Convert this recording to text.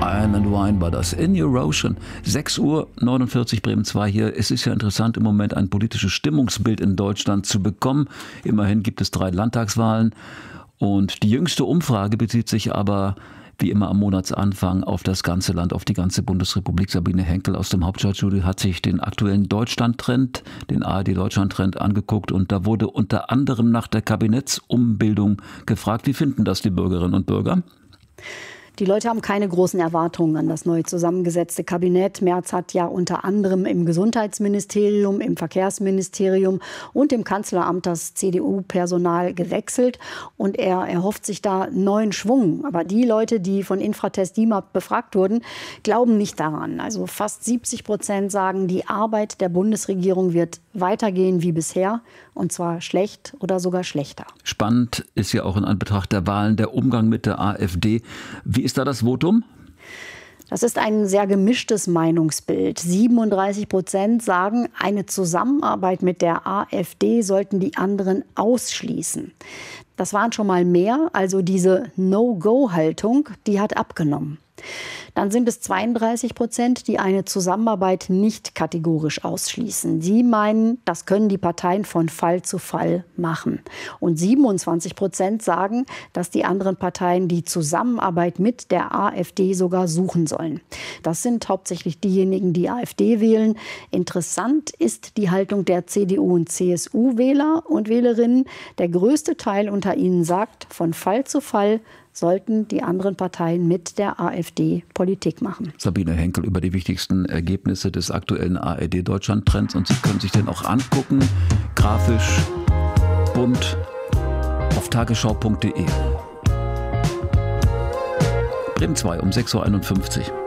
Iron and Wine war das. In Your Ocean. 6:49 Uhr, Bremen 2 hier. Es ist ja interessant, im Moment ein politisches Stimmungsbild in Deutschland zu bekommen. Immerhin gibt es 3 Landtagswahlen. Und die jüngste Umfrage bezieht sich aber wie immer am Monatsanfang auf das ganze Land, auf die ganze Bundesrepublik. Sabine Henkel aus dem Hauptstadtstudio hat sich den aktuellen Deutschland-Trend, den ARD-Deutschland-Trend angeguckt und da wurde unter anderem nach der Kabinettsumbildung gefragt. Wie finden das die Bürgerinnen und Bürger? Die Leute haben keine großen Erwartungen an das neu zusammengesetzte Kabinett. Merz hat ja unter anderem im Gesundheitsministerium, im Verkehrsministerium und im Kanzleramt das CDU-Personal gewechselt. Und er erhofft sich da neuen Schwung. Aber die Leute, die von Infratest DIMAP befragt wurden, glauben nicht daran. Also fast 70% sagen, die Arbeit der Bundesregierung wird weitergehen wie bisher. Und zwar schlecht oder sogar schlechter. Spannend ist ja auch in Anbetracht der Wahlen der Umgang mit der AfD. Wie ist da das Votum? Das ist ein sehr gemischtes Meinungsbild. 37% sagen, eine Zusammenarbeit mit der AfD sollten die anderen ausschließen. Das waren schon mal mehr, also diese No-Go-Haltung, die hat abgenommen. Dann sind es 32%, die eine Zusammenarbeit nicht kategorisch ausschließen. Sie meinen, das können die Parteien von Fall zu Fall machen. Und 27% sagen, dass die anderen Parteien die Zusammenarbeit mit der AfD sogar suchen sollen. Das sind hauptsächlich diejenigen, die AfD wählen. Interessant ist die Haltung der CDU- und CSU-Wähler und Wählerinnen. Der größte Teil unter ihnen sagt, von Fall zu Fall sollten die anderen Parteien mit der AfD Politik machen. Sabine Henkel über die wichtigsten Ergebnisse des aktuellen ARD-Deutschland-Trends. Und Sie können sich den auch angucken, grafisch, bunt, auf tagesschau.de. Bremen 2 um 6:51 Uhr.